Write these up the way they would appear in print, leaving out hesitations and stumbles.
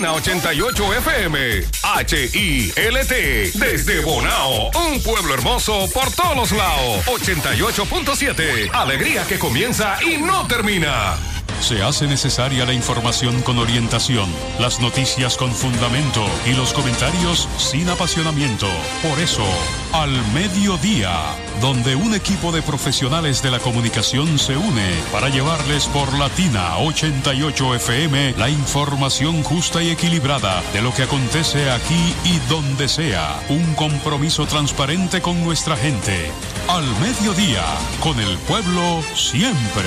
Latina 88 FM, HILT, desde Bonao, un pueblo hermoso por todos los lados. 88.7, alegría que comienza y no termina. Se hace necesaria la información con orientación, las noticias con fundamento y los comentarios sin apasionamiento. Por eso, Al Mediodía, donde un equipo de profesionales de la comunicación se une para llevarles por Latina 88 FM la información justa y equilibrada de lo que acontece aquí y donde sea. Un compromiso transparente con nuestra gente. Al Mediodía, con el pueblo siempre.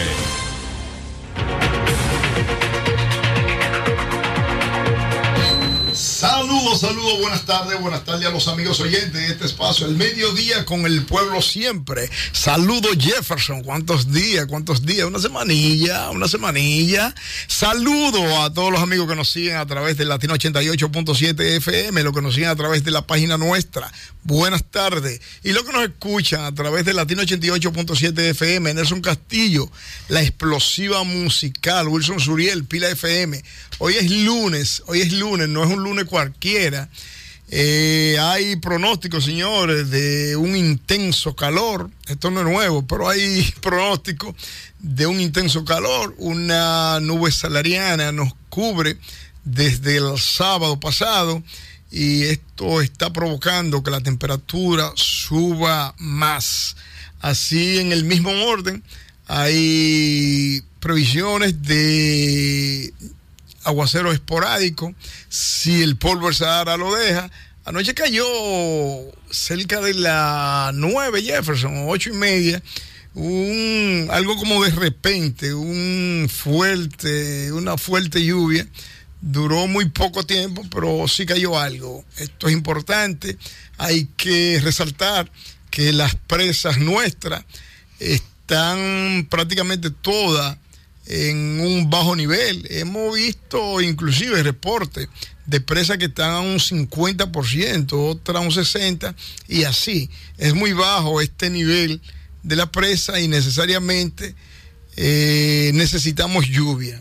Saludos, buenas tardes a los amigos oyentes de este espacio, el mediodía con el pueblo siempre. Saludos Jefferson, ¿cuántos días? Una semanilla. Saludos a todos los amigos que nos siguen a través de Latino 88.7 FM, los que nos siguen a través de la página nuestra. Buenas tardes. Y los que nos escuchan a través de Latino 88.7 FM, Nelson Castillo, La Explosiva Musical, Wilson Suriel, Pila FM. Hoy es lunes, no es un lunes cualquiera. Hay pronósticos, señores, de un intenso calor. Esto no es nuevo, pero hay pronósticos de un intenso calor. Una nube salariana nos cubre desde el sábado pasado y esto está provocando que la temperatura suba más. Así, en el mismo orden, hay previsiones de aguacero esporádico, si el polvo del Sahara lo deja. Anoche cayó cerca de las 9, Jefferson, 8:30, algo como de repente, una fuerte lluvia. Duró muy poco tiempo, pero sí cayó algo. Esto es importante. Hay que resaltar que las presas nuestras están prácticamente todas en un bajo nivel. Hemos visto inclusive reportes de presas que están a un 50%, otras a un 60%, y así. Es muy bajo este nivel de la presa y necesariamente necesitamos lluvia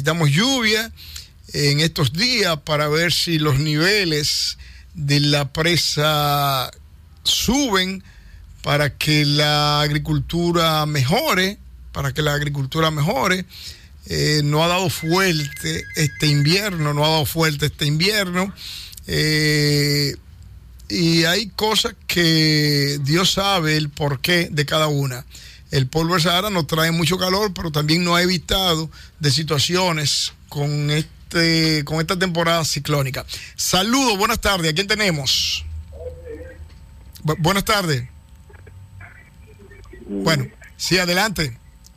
en estos días para ver si los niveles de la presa suben para que la agricultura mejore. No ha dado fuerte este invierno, y hay cosas que Dios sabe el porqué de cada una. El polvo del Sahara nos trae mucho calor, pero también nos ha evitado de situaciones con esta temporada ciclónica. Saludos, buenas tardes. ¿A quién tenemos? Buenas tardes. Bueno, sí, adelante.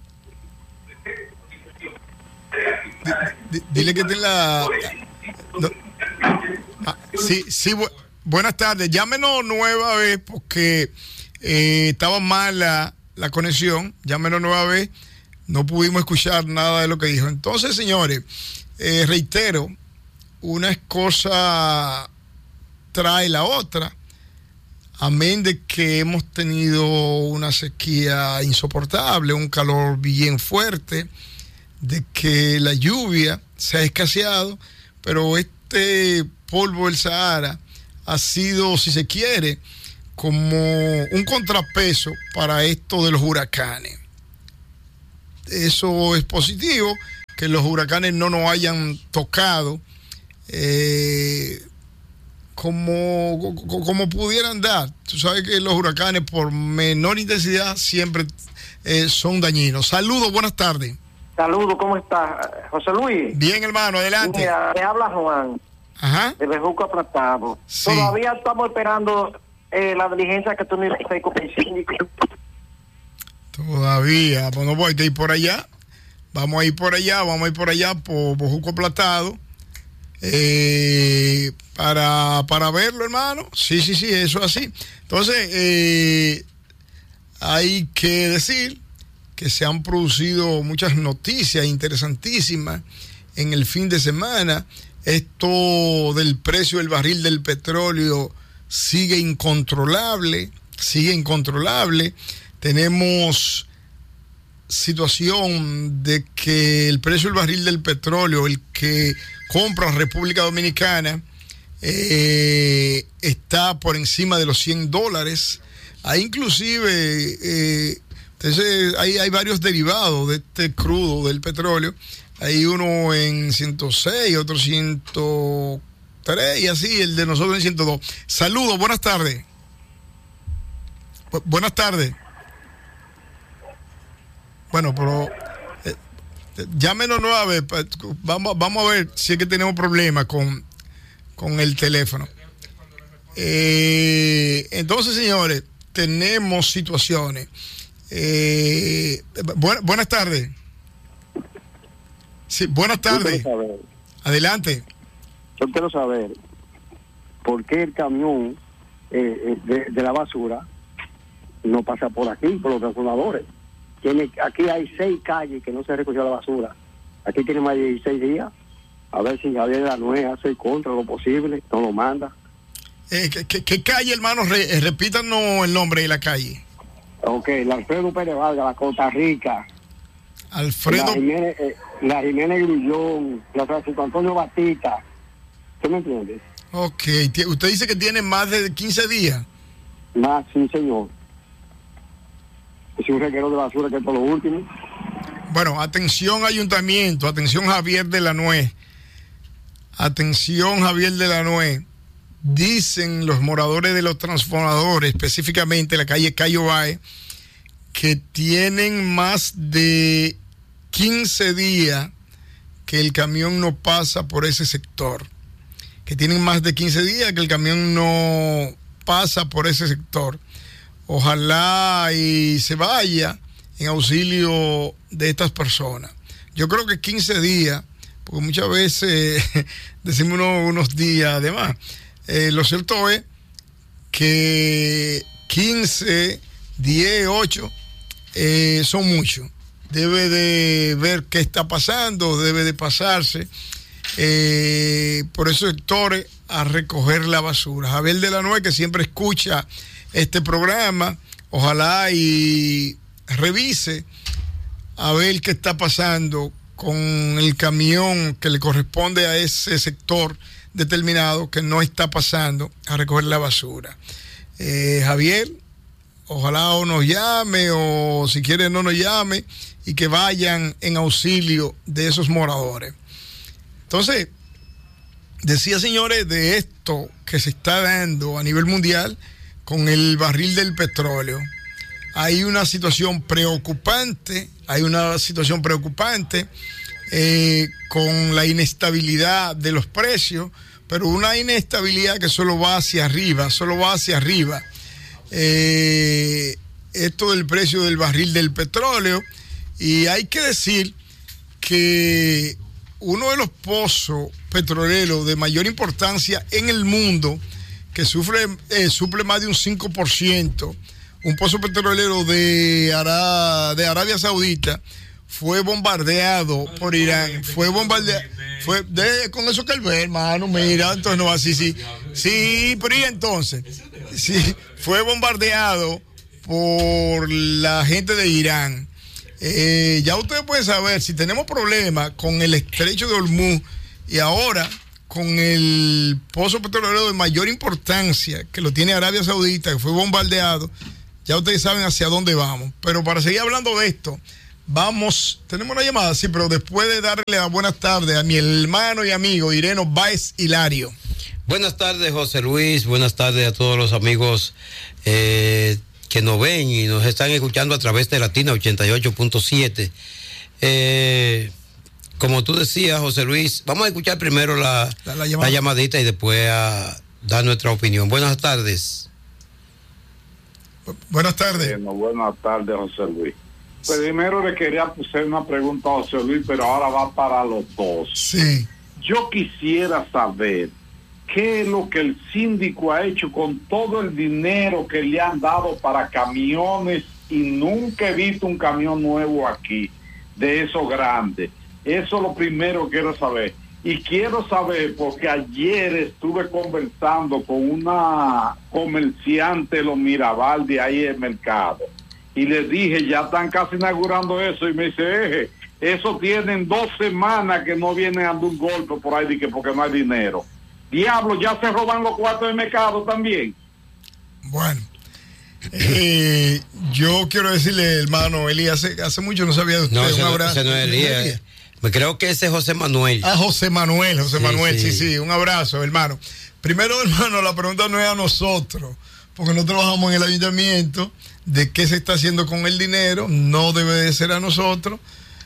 Dile que tiene la... No. Sí, buenas tardes. Llámenos nueva vez porque estaba mal la conexión. Llámenos nueva vez. No pudimos escuchar nada de lo que dijo. Entonces, señores, reitero, una cosa trae la otra. Amén de que hemos tenido una sequía insoportable, un calor bien fuerte, de que la lluvia se ha escaseado, pero este polvo del Sahara ha sido, si se quiere, como un contrapeso para esto de los huracanes. Eso es positivo, que los huracanes no nos hayan tocado como pudieran dar. Tú sabes que los huracanes por menor intensidad siempre son dañinos. Saludos, buenas tardes. Saludos, ¿cómo estás, José Luis? Bien, hermano, adelante. Mira, te habla Juan. Ajá. De Bejuco Aplastado. Sí. Todavía estamos esperando la diligencia que tú me dices con el síndico. Todavía, pues no voy a ir por allá. Vamos a ir por allá por Bejuco Aplastado. Para verlo, hermano. Sí, eso es así. Entonces, hay que decir que se han producido muchas noticias interesantísimas en el fin de semana. Esto del precio del barril del petróleo sigue incontrolable. Tenemos situación de que el precio del barril del petróleo, el que compra República Dominicana está por encima de los $100. Hay inclusive, entonces hay varios derivados de este crudo del petróleo. Hay uno en 106, otro 103 y así, el de nosotros en 102. Saludos, buenas tardes. Buenas tardes. Bueno, pero llámenos nueva vez. Vamos a ver si es que tenemos problemas con el teléfono. Entonces, señores, tenemos situaciones. Buenas tardes. Sí, buenas tardes. Adelante. Yo quiero saber por qué el camión de la basura no pasa por aquí, por los transformadores. Aquí hay 6 calles que no se recogió la basura. Aquí tiene más de 16 días. A ver si Javier de la Nuez hace contra lo posible, no lo manda. ¿Qué calle, hermano? Repítanos el nombre de la calle. Ok, la Alfredo Pérez Vargas, la Costa Rica. Alfredo. La Jiménez Grullón, la Francisco Antonio Batista. ¿Tú me entiendes? Ok, usted dice que tiene más de 15 días. Más, sí, señor. Es un reguero de basura que es por lo último. Bueno, atención ayuntamiento, atención Javier de la Nuez. Atención Javier de la Nuez. Dicen los moradores de los transformadores, específicamente la calle Cayo Báez, que tienen más de 15 días que el camión no pasa por ese sector. Que tienen más de 15 días que el camión no pasa por ese sector. Ojalá y se vaya en auxilio de estas personas. Yo creo que 15 días, porque muchas veces decimos unos días además. Lo cierto es que 15, 10, 8 son muchos. Debe de ver qué está pasando, debe de pasarse por esos sectores a recoger la basura. Javier de la Nuez, que siempre escucha este programa, ojalá y revise a ver qué está pasando con el camión que le corresponde a ese sector determinado que no está pasando a recoger la basura. Javier, ojalá o nos llame o si quiere no nos llame y que vayan en auxilio de esos moradores. Entonces, decía, señores, de esto que se está dando a nivel mundial con el barril del petróleo. Hay una situación preocupante, con la inestabilidad de los precios, pero una inestabilidad que solo va hacia arriba. Esto del precio del barril del petróleo, y hay que decir que uno de los pozos petroleros de mayor importancia en el mundo, que suple más de un 5%, un pozo petrolero de Arabia Saudita, fue bombardeado por Irán. Con eso que él ve, hermano, mira, entonces no así, sí, pero y entonces, sí, fue bombardeado por la gente de Irán. Ya ustedes pueden saber, si tenemos problemas con el estrecho de Hormuz y ahora con el pozo petrolero de mayor importancia que lo tiene Arabia Saudita, que fue bombardeado, ya ustedes saben hacia dónde vamos. Pero para seguir hablando de esto, tenemos una llamada, sí, pero después de darle las buenas tardes a mi hermano y amigo Ireno Báez Hilario. Buenas tardes, José Luis, buenas tardes a todos los amigos que nos ven y nos están escuchando a través de Latina 88.7. Como tú decías, José Luis, vamos a escuchar primero la llamadita y después a dar nuestra opinión. Buenas tardes. Buenas tardes. Buenas tardes, José Luis. Primero le quería hacer una pregunta a José Luis, pero ahora va para los dos. Sí. Yo quisiera saber qué es lo que el síndico ha hecho con todo el dinero que le han dado para camiones, y nunca he visto un camión nuevo aquí, de esos grandes. Eso es lo primero que quiero saber. Y quiero saber, porque ayer estuve conversando con una comerciante de los Mirabal de ahí en el mercado, y les dije, ya están casi inaugurando eso, y me dice, Eso tienen 2 semanas que no vienen dando un golpe por ahí de que porque no hay dinero. Diablo, ya se roban los cuartos del mercado también. Bueno, yo quiero decirle, hermano Elías, hace mucho no sabía de usted. No, un abrazo. Ese no es Elías. Me creo que ese es José Manuel. José Manuel, sí, un abrazo, hermano. Primero, hermano, la pregunta no es a nosotros, porque nosotros trabajamos en el ayuntamiento, de qué se está haciendo con el dinero, no debe de ser a nosotros,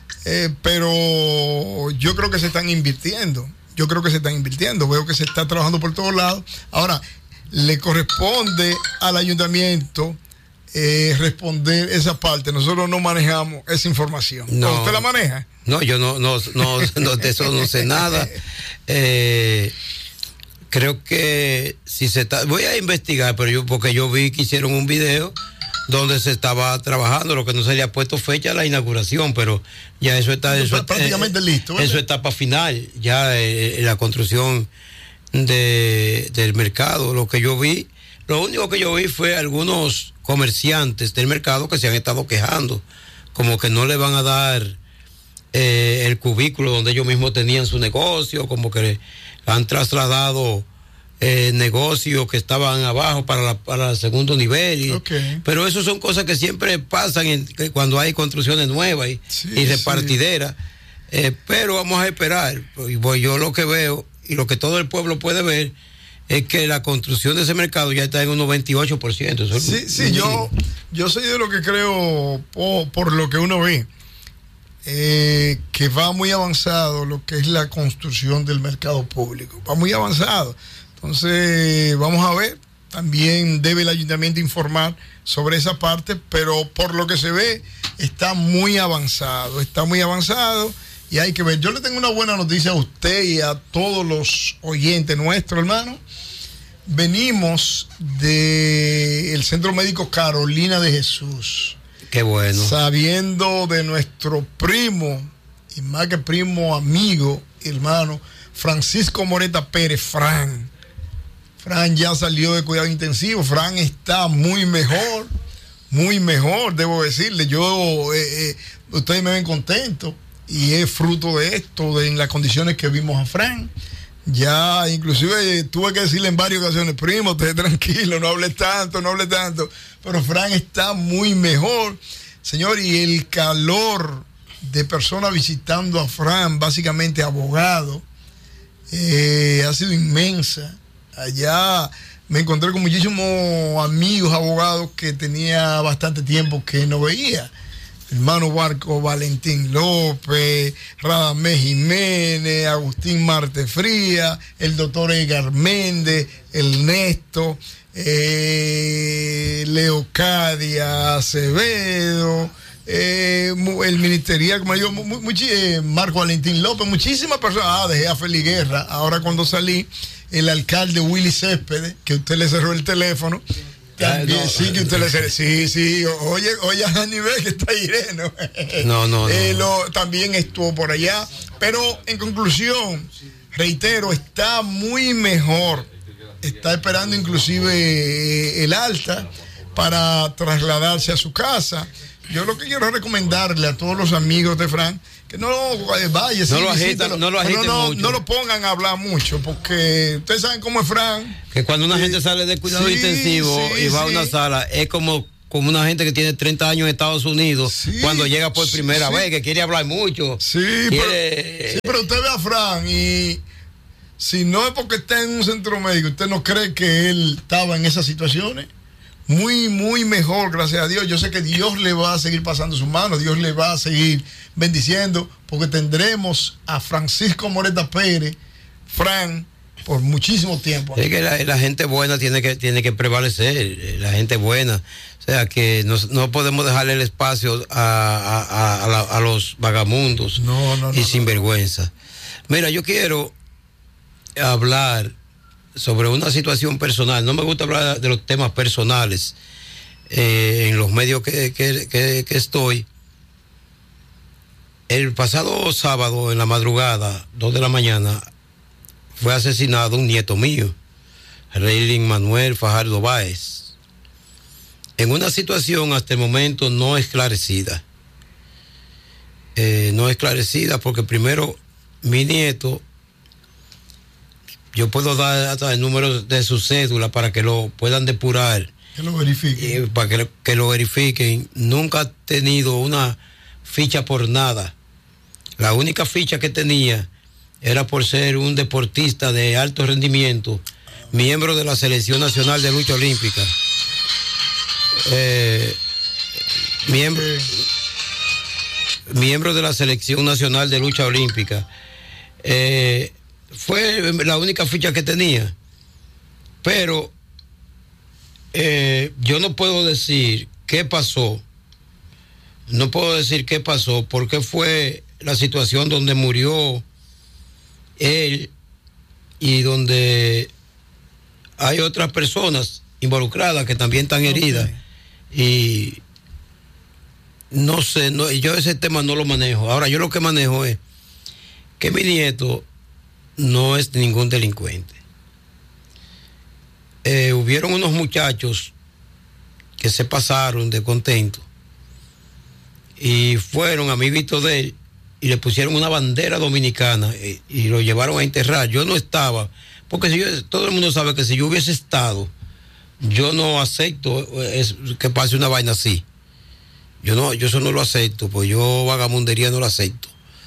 pero yo creo que se están invirtiendo, veo que se está trabajando por todos lados. Ahora, le corresponde al ayuntamiento responder esa parte. Nosotros no manejamos esa información. No. ¿Usted la maneja? No, yo no de eso no sé nada. Creo que si se está, voy a investigar, pero porque yo vi que hicieron un video donde se estaba trabajando, lo que no se le ha puesto fecha a la inauguración, pero ya eso está prácticamente listo, ¿verdad? Eso está para final, ya la construcción del mercado. Lo único que yo vi fue algunos comerciantes del mercado que se han estado quejando, como que no le van a dar el cubículo donde ellos mismos tenían su negocio, como que han trasladado negocios que estaban abajo para el segundo nivel. Okay. Pero eso son cosas que siempre pasan cuando hay construcciones nuevas y repartideras. Pero vamos a esperar. Pues yo lo que veo y lo que todo el pueblo puede ver es que la construcción de ese mercado ya está en un 98%. Sí, yo soy de lo que creo, por lo que uno ve, que va muy avanzado lo que es la construcción del mercado público. Va muy avanzado. Entonces, vamos a ver. También debe el ayuntamiento informar sobre esa parte, pero por lo que se ve, está muy avanzado. Y hay que ver. Yo le tengo una buena noticia a usted y a todos los oyentes nuestros, hermano. Venimos del Centro Médico Carolina de Jesús. Qué bueno. Sabiendo de nuestro primo, y más que primo, amigo, hermano, Francisco Moreta Pérez, Fran ya salió de cuidado intensivo. Fran está muy mejor, debo decirle. Ustedes me ven contento y es fruto de esto, en las condiciones que vimos a Fran. Ya inclusive tuve que decirle en varias ocasiones, primo, esté tranquilo, no hable tanto, pero Fran está muy mejor, señor, y el calor de personas visitando a Fran, básicamente abogado, ha sido inmensa. Allá me encontré con muchísimos amigos abogados que tenía bastante tiempo que no veía. Hermano Barco Valentín López, Radamés Jiménez, Agustín Marte Fría, el doctor Edgar Méndez, Ernesto, Leocadia Acevedo, el ministerial, Marco Valentín López, muchísimas personas. Dejé a Félix Guerra. Ahora cuando salí, el alcalde Willy Céspedes, que usted le cerró el teléfono. También, sí, que usted le cerró. Sí. Oye a nivel que está Ireno. No. También estuvo por allá. Pero en conclusión, reitero, está muy mejor. Está esperando inclusive el alta para trasladarse a su casa. Yo lo que quiero es recomendarle a todos los amigos de Fran que no vaya, no lo pongan a hablar mucho, porque ustedes saben cómo es Fran. Que cuando una gente sale de cuidado intensivo y va a una sala, es como una gente que tiene 30 años en Estados Unidos, cuando llega por primera vez, que quiere hablar mucho. Pero usted ve a Fran y si no es porque está en un centro médico, ¿usted no cree que él estaba en esas situaciones? Muy, muy mejor, gracias a Dios. Yo sé que Dios le va a seguir pasando sus manos, Dios le va a seguir bendiciendo, porque tendremos a Francisco Moreta Pérez, Fran, por muchísimo tiempo. Es que la gente buena tiene que prevalecer, la gente buena. O sea, que no podemos dejarle el espacio a los vagamundos y sinvergüenza. Mira, yo quiero hablar sobre una situación personal. No me gusta hablar de los temas personales en los medios que estoy. El pasado sábado en la madrugada, 2 de la mañana, fue asesinado un nieto mío, Reilin Manuel Fajardo Báez, en una situación hasta el momento no esclarecida. no esclarecida, porque primero mi nieto, yo puedo dar hasta el número de su cédula para que lo puedan depurar. Que lo verifiquen. Para que lo verifiquen. Nunca ha tenido una ficha por nada. La única ficha que tenía era por ser un deportista de alto rendimiento, miembro de la Selección Nacional de Lucha Olímpica. Miembro de la Selección Nacional de Lucha Olímpica. Fue la única ficha que tenía. Pero yo no puedo decir qué pasó. No puedo decir qué pasó, porque fue la situación donde murió él y donde hay otras personas involucradas que también están heridas. Y no sé, yo ese tema no lo manejo. Ahora, yo lo que manejo es que mi nieto no es ningún delincuente. Hubieron unos muchachos que se pasaron de contento y fueron amiguitos de él y le pusieron una bandera dominicana y lo llevaron a enterrar. Yo no estaba, porque todo el mundo sabe que si yo hubiese estado, yo no acepto que pase una vaina así. Yo eso no lo acepto, pues yo vagamundería no lo acepto.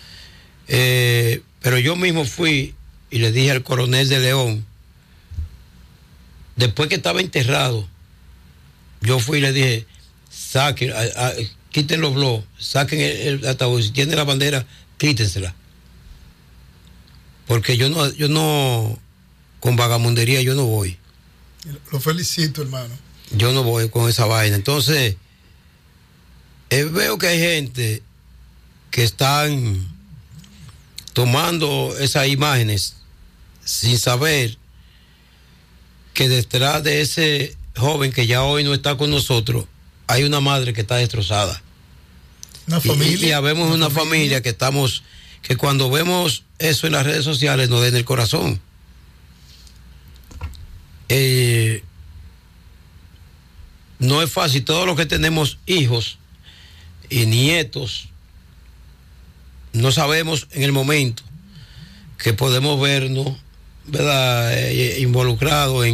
Pero yo mismo fui y le dije al coronel de León, después que estaba enterrado, yo fui y le dije, saquen, quiten los blogs, saquen el ataúd, si tiene la bandera, quítensela. Porque yo no, con vagamundería yo no voy. Lo felicito, hermano. Yo no voy con esa vaina. Entonces, veo que hay gente que están tomando esas imágenes sin saber que detrás de ese joven que ya hoy no está con nosotros, hay una madre que está destrozada. Una familia. Y habemos una familia que cuando vemos eso en las redes sociales nos da en el corazón. No es fácil. Todos los que tenemos hijos y nietos, no sabemos en el momento que podemos vernos, ¿verdad?, involucrados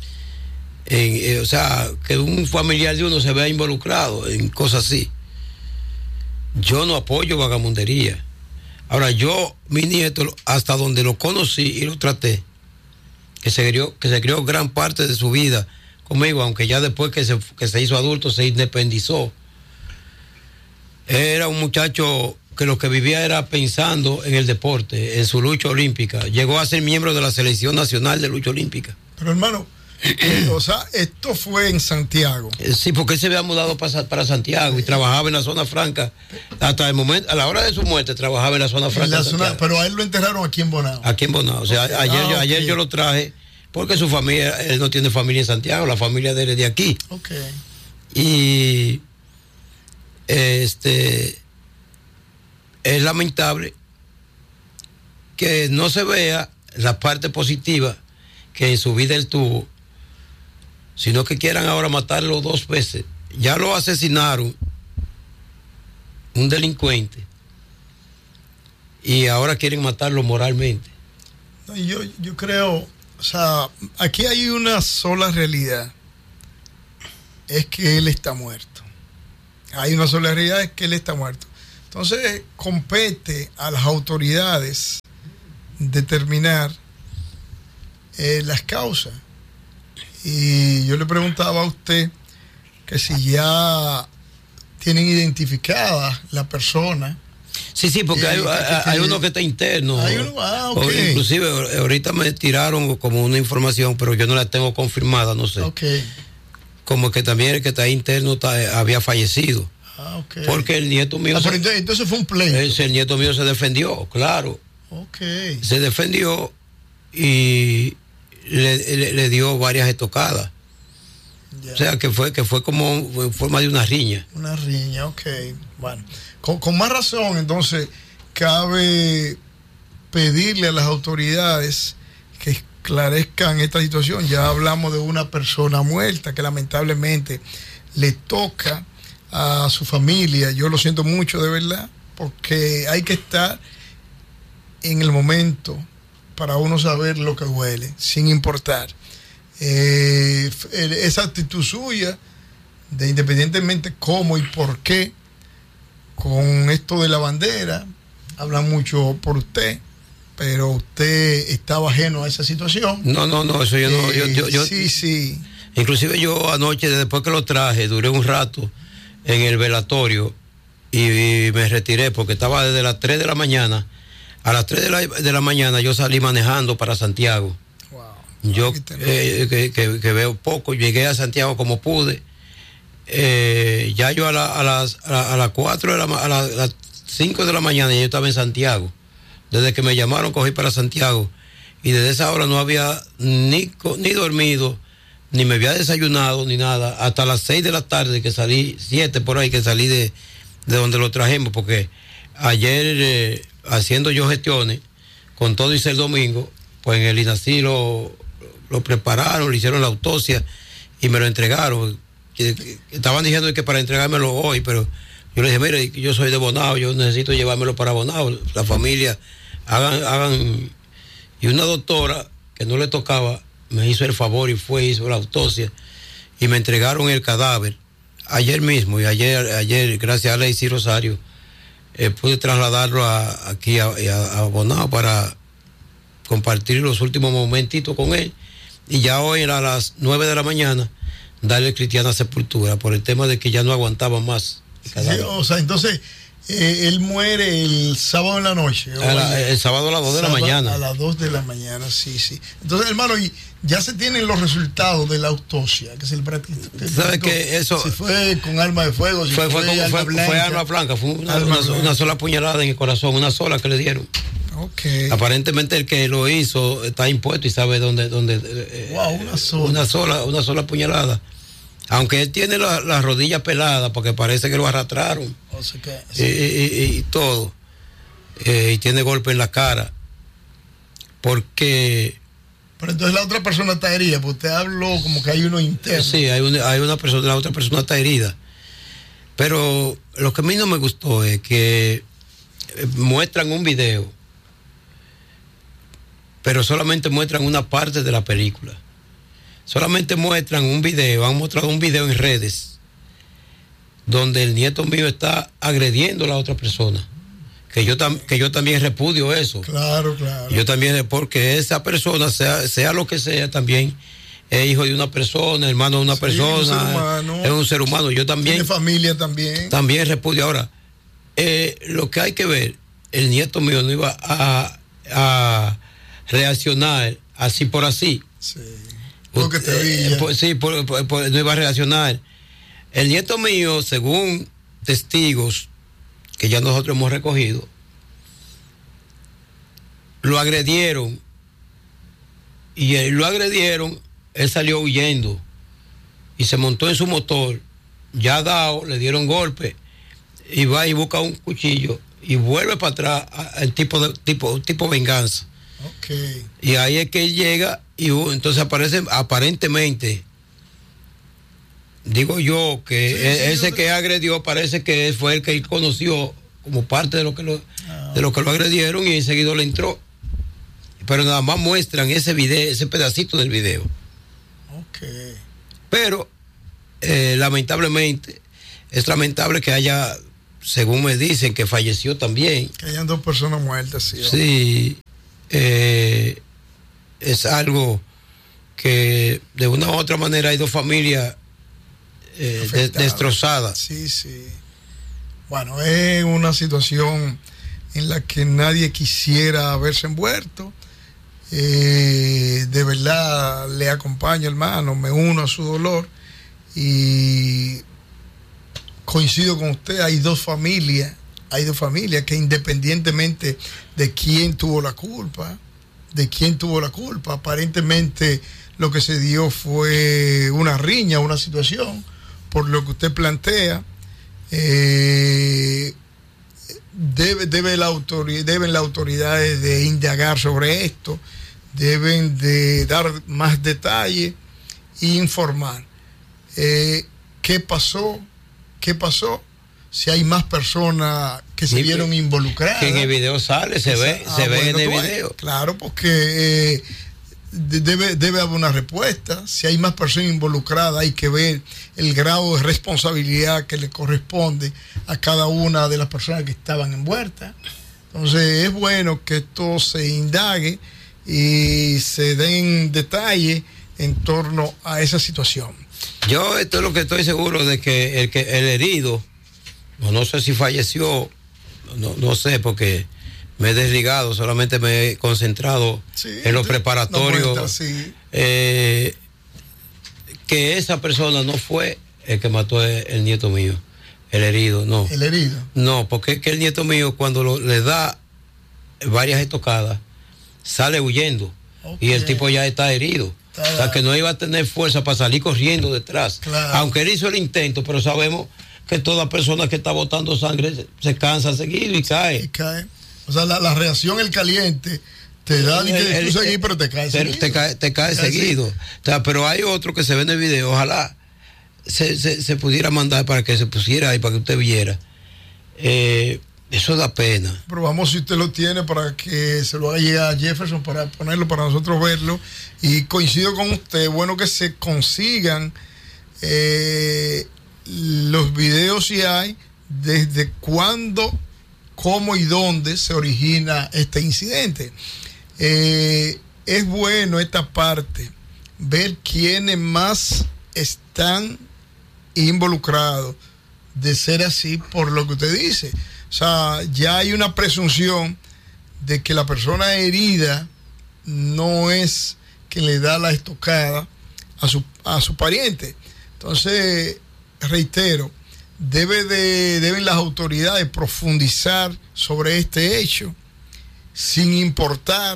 o sea, que un familiar de uno se vea involucrado en cosas así. Yo no apoyo vagamundería. Ahora, mi nieto, hasta donde lo conocí y lo traté, que se crió gran parte de su vida conmigo, aunque ya después que se hizo adulto se independizó. Era un muchacho que lo que vivía era pensando en el deporte, en su lucha olímpica. Llegó a ser miembro de la Selección Nacional de Lucha Olímpica. Pero hermano, o sea, esto fue en Santiago. Sí, porque él se había mudado para Santiago y trabajaba en la zona franca. Hasta el momento, a la hora de su muerte, trabajaba en la zona franca. Pero a él lo enterraron aquí en Bonao. Aquí en Bonao. O sea, okay. Ayer yo lo traje porque su familia, él no tiene familia en Santiago, la familia de él es de aquí. Ok. Y es lamentable que no se vea la parte positiva que en su vida él tuvo, sino que quieran ahora matarlo 2 veces. Ya lo asesinaron, un delincuente, y ahora quieren matarlo moralmente. Yo creo, o sea, aquí hay una sola realidad, es que él está muerto. Hay una sola realidad, es que él está muerto. Entonces compete a las autoridades determinar las causas. Y yo le preguntaba a usted que si ya tienen identificada la persona. Sí, porque hay uno que está interno. Hay uno, okay. Inclusive ahorita me tiraron como una información, pero yo no la tengo confirmada, no sé. Okay. Como que también el que está interno había fallecido. Okay. Porque el nieto mío... pero entonces fue un pleito. El nieto mío se defendió, claro. Okay. Se defendió y le dio varias estocadas. Yeah. O sea, que fue como en forma de una riña. Una riña, ok. Bueno, con más razón, entonces, cabe pedirle a las autoridades que esclarezcan esta situación. Ya hablamos de una persona muerta que lamentablemente le toca a su familia. Yo lo siento mucho, de verdad, porque hay que estar en el momento para uno saber lo que huele, sin importar. Esa actitud suya, de independientemente cómo y por qué, con esto de la bandera, habla mucho por usted, pero usted estaba ajeno a esa situación. No, eso yo no. Yo, sí. Inclusive yo anoche, después que lo traje, duré un rato en el velatorio y me retiré porque estaba desde las 3 de la mañana. A las 3 de la mañana yo salí manejando para Santiago. Wow. Yo que veo poco, llegué a Santiago como pude. Ya yo a las 4 a las 5 de la mañana yo estaba en Santiago. Desde que me llamaron cogí para Santiago y desde esa hora no había ni dormido, ni me había desayunado, ni nada, hasta las 6 de la tarde que salí, 7 por ahí que salí de donde lo trajimos, porque ayer haciendo yo gestiones con todo hice el domingo, pues en el INACI lo prepararon, le hicieron la autopsia y me lo entregaron. Estaban diciendo que para entregármelo hoy, pero yo le dije, mire, yo soy de Bonao, yo necesito llevármelo para Bonao, la familia hagan, y una doctora que no le tocaba me hizo el favor y hizo la autopsia y me entregaron el cadáver ayer mismo, y ayer gracias a Lacey Rosario pude trasladarlo aquí a Bonao para compartir los últimos momentitos con él, y ya hoy a las 9 de la mañana darle cristiana sepultura por el tema de que ya no aguantaba más. Sí, o sea, entonces él muere el sábado en la noche. El sábado a las 2 de la mañana. A las 2 de la mañana, sí. Entonces, hermano, y ya se tienen los resultados de la autopsia, que es el práctico. ¿Sabes qué? Eso. Si fue con arma de fuego, si fue arma blanca, fue una sola puñalada en el corazón, una sola que le dieron. Okay. Aparentemente el que lo hizo está impuesto y sabe dónde. Wow, una sola puñalada. Aunque él tiene las rodillas peladas porque parece que lo arrastraron. O sea que, sí. y todo. Y tiene golpe en la cara. Porque. Pero entonces la otra persona está herida, porque usted habló como que hay uno interno. Sí, hay una persona, la otra persona está herida. Pero lo que a mí no me gustó es que muestran un video, pero solamente muestran una parte de la película. Solamente muestran un video, han mostrado un video en redes donde el nieto mío está agrediendo a la otra persona. Que yo también repudio eso. Claro. Yo también, porque esa persona, sea lo que sea, también es hijo de una persona, hermano de una persona, es un ser humano. Yo también. Tiene familia también. También repudio. Ahora, lo que hay que ver, el nieto mío no iba a reaccionar así por así. Sí. Porque no iba a reaccionar. El nieto mío, según testigos que ya nosotros hemos recogido, lo agredieron y él salió huyendo y se montó en su motor, ya dado, le dieron golpe y va y busca un cuchillo y vuelve para atrás al tipo venganza. Okay. Y ahí es que él llega y entonces aparece aparentemente, digo yo, que ese que agredió parece que fue el que él conoció como parte de lo que lo agredieron, y enseguida le entró. Pero nada más muestran ese video, ese pedacito del video. Okay. Pero lamentablemente es lamentable que haya, según me dicen, que falleció también. Que hayan 2 personas muertas, sí. Sí. Es algo que de una u otra manera hay 2 familias destrozadas. Sí. Bueno, es una situación en la que nadie quisiera haberse envuelto. De verdad le acompaño, hermano, me uno a su dolor y coincido con usted. Hay dos familias que, independientemente de quién tuvo la culpa, aparentemente lo que se dio fue una riña, una situación, por lo que usted plantea. Deben las autoridades de indagar sobre esto, deben de dar más detalles e informar qué pasó, si hay más personas que se vieron involucradas. Que en el video sale, se ve en el video. Claro, porque debe haber una respuesta. Si hay más personas involucradas, hay que ver el grado de responsabilidad que le corresponde a cada una de las personas que estaban envueltas. Entonces es bueno que esto se indague y se den detalles en torno a esa situación. Yo esto es lo que estoy seguro de que el herido, no sé si falleció, no sé, porque me he desligado, solamente me he concentrado en los preparatorios. Que esa persona no fue el que mató el nieto mío, el herido, no. ¿El herido? No, porque es que el nieto mío cuando le da varias estocadas, sale huyendo. Okay. Y el tipo ya está herido. O sea, que no iba a tener fuerza para salir corriendo detrás. Claro. Aunque él hizo el intento, pero sabemos que toda persona que está botando sangre se cansa seguido y cae. O sea, la reacción, el caliente, te da que tú seguir, pero te cae seguido. Te cae seguido. O sea, pero hay otro que se ve en el video, ojalá se pudiera mandar para que se pusiera ahí, para que usted viera. Eso da pena. Pero vamos, si usted lo tiene, para que se lo haga llegar a Jefferson, para ponerlo, para nosotros verlo. Y coincido con usted, bueno que se consigan los videos, si hay, desde cuándo, cómo y dónde se origina este incidente. Es bueno esta parte, ver quiénes más están involucrados, de ser así, por lo que usted dice. O sea, ya hay una presunción de que la persona herida no es quien le da la estocada a su pariente. Entonces, reitero, deben las autoridades profundizar sobre este hecho sin importar,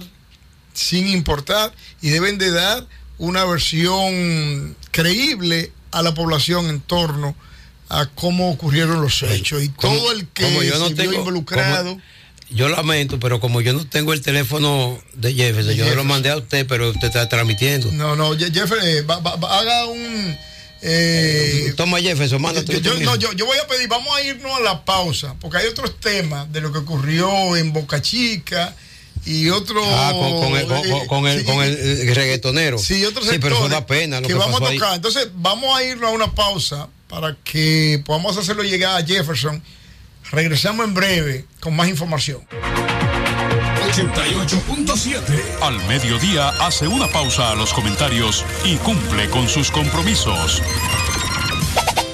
y deben de dar una versión creíble a la población en torno a cómo ocurrieron los hechos, y todo el que se vio involucrado. Yo lamento, pero como yo no tengo el teléfono de Jefferson, yo lo mandé a usted, pero usted está transmitiendo. No, Jefferson, haga un... Toma, Jefferson, mándate. Yo voy a pedir, vamos a irnos a la pausa, porque hay otros temas de lo que ocurrió en Boca Chica y otro... con el reggaetonero. Sí, otros sectores, pero eso da pena lo que vamos a tocar. Ahí. Entonces, vamos a irnos a una pausa para que podamos hacerlo llegar a Jefferson. Regresamos en breve con más información. 88.7. Al mediodía hace una pausa a los comentarios y cumple con sus compromisos.